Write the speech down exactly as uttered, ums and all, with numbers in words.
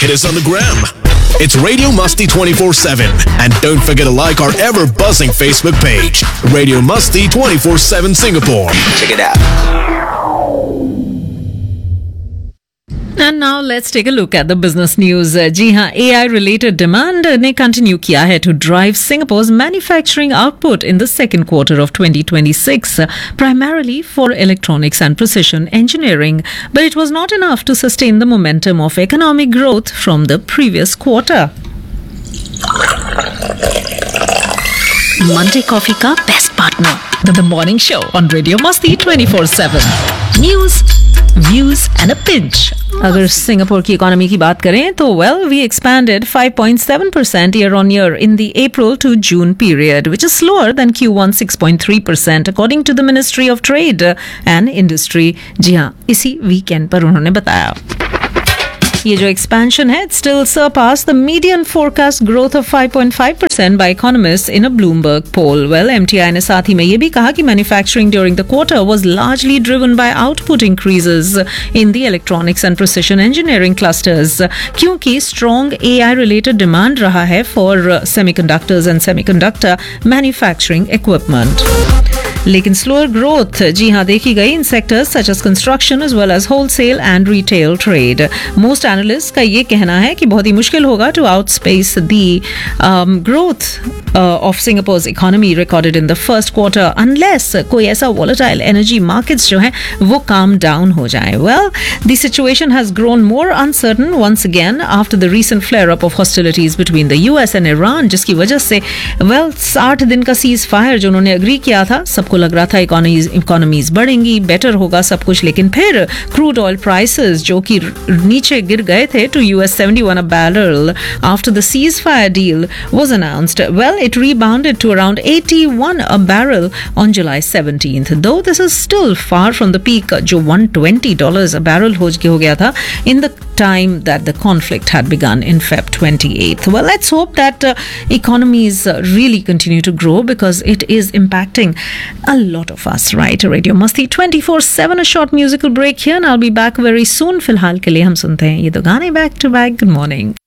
Hit us on the gram. It's Radio Musty twenty-four seven. And don't forget to like our ever-buzzing Facebook page, Radio Musty twenty-four seven Singapore. Check it out. And now let's take a look at the business news. जी हाँ, A I related demand ने continue किया है to drive Singapore's manufacturing output in the second quarter of twenty twenty-six, primarily for electronics and precision engineering. But it was not enough to sustain the momentum of economic growth from the previous quarter. Monday coffee का best partner, the morning show on Radio Masti twenty-four seven. News, views and a pinch. अगर Singapore की economy की बात करें तो well we expanded five point seven percent year on year in the April to June period, which is slower than Q one six point three percent according to the Ministry of Trade and Industry. जी हाँ, इसी weekend पर उन्होंने बताया ये जो expansion है, it still surpassed the median forecast growth of five point five percent by economists in a Bloomberg poll. Well, M T I ने साथ ही में ये भी कहा कि manufacturing during the quarter was largely driven by output increases in the electronics and precision engineering clusters, क्योंकि strong A I related demand रहा है for semiconductors and semiconductor manufacturing equipment. लेकिन slower growth जी हाँ देखी गई in sectors such as construction as well as wholesale and retail trade. Most analysts का ये कहना है कि बहुत ही मुश्किल होगा to outspace the um, growth uh, of Singapore's economy recorded in the first quarter unless कोई ऐसा volatile energy markets जो है वो calm down हो जाए. Well, the situation has grown more uncertain once again after the recent flare-up of hostilities between the U S and Iran, जिसकी वजह से well साठ दिन का सीज फायर जो उन्होंने अग्री किया था, सबको लग रहा था इकोनॉमीज इकोनॉमीज बढ़ेंगी, बेटर होगा सब कुछ, लेकिन फिर क्रूड ऑयल प्राइसेस जो कि नीचे गिर गए थे to U S seventy-one a barrel after the ceasefire deal was announced. Well, it rebounded to around eighty-one a barrel on July seventeenth. Though this is still far from the peak जो one hundred twenty dollars a barrel हो हो गया था in the time that the conflict had begun in February twenty-eighth. Well, let's hope that uh, economies uh, really continue to grow because it is impacting a lot of us, right? Radio Masti twenty-four seven, a short musical break here and I'll be back very soon. फिलहाल के लिए हम सुनते हैं ये दो गाने back to back. Good morning.